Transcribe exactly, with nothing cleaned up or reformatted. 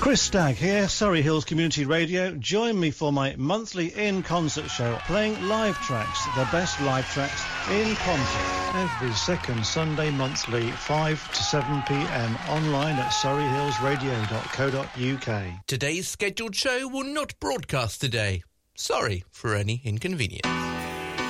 Chris Stagg here, Surrey Hills Community Radio. Join me for my monthly in-concert show, playing live tracks, the best live tracks in concert. Every second Sunday monthly, five to seven p m, online at surrey hills radio dot co dot u k. Today's scheduled show will not broadcast today. Sorry for any inconvenience.